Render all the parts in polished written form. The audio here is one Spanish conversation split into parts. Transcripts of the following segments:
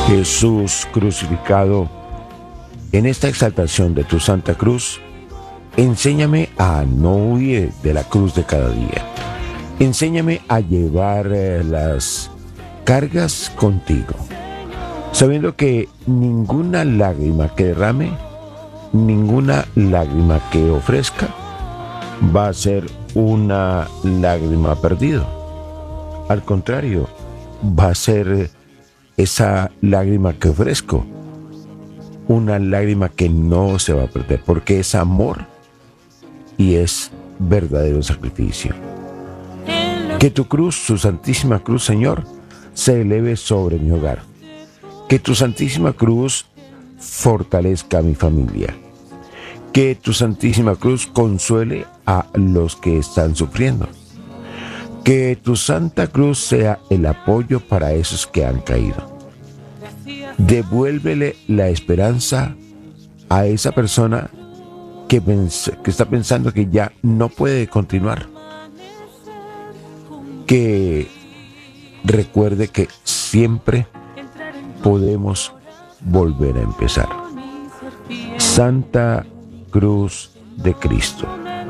Jesús crucificado, en esta exaltación de tu Santa Cruz, enséñame a no huir de la cruz de cada día. Enséñame a llevar las cargas contigo, sabiendo que ninguna lágrima que derrame, ninguna lágrima que ofrezca, va a ser una lágrima perdida. Al contrario, va a ser esa lágrima que ofrezco, una lágrima que no se va a perder, porque es amor y es verdadero sacrificio. Que tu cruz, su santísima cruz, Señor, se eleve sobre mi hogar. Que tu santísima cruz fortalezca a mi familia. Que tu santísima cruz consuele a los que están sufriendo. Que tu santa cruz sea el apoyo para esos que han caído. Devuélvele la esperanza a esa persona que está pensando que ya no puede continuar. Que recuerde que siempre podemos volver a empezar. Santa Cruz de Cristo,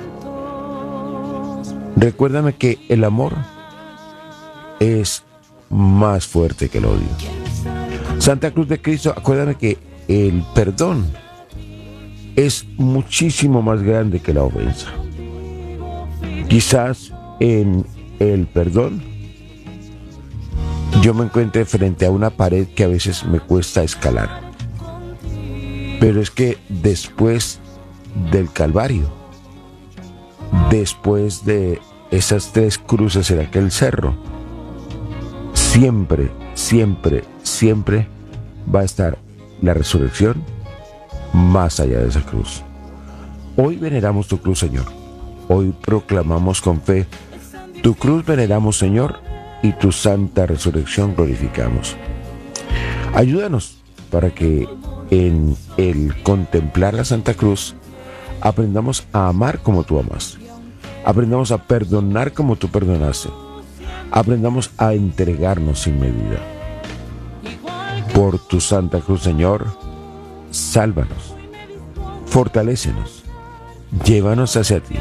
recuérdame que el amor es más fuerte que el odio. Santa Cruz de Cristo, acuérdame que el perdón es muchísimo más grande que la ofensa. Quizás en el perdón yo me encuentre frente a una pared que a veces me cuesta escalar. Pero es que después del Calvario, después de esas 3 cruces en aquel cerro, siempre, siempre, siempre va a estar la resurrección más allá de esa cruz. Hoy veneramos tu cruz, Señor. Hoy proclamamos con fe tu cruz, veneramos, Señor, y tu santa resurrección glorificamos. Ayúdanos para que en el contemplar la Santa Cruz aprendamos a amar como tú amas, aprendamos a perdonar como tú perdonaste, aprendamos a entregarnos sin medida. Por tu Santa Cruz, Señor, sálvanos, fortalécenos, llévanos hacia ti.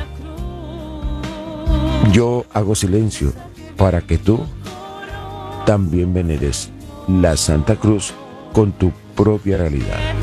Yo hago silencio para que tú también veneres la Santa Cruz con tu propia realidad.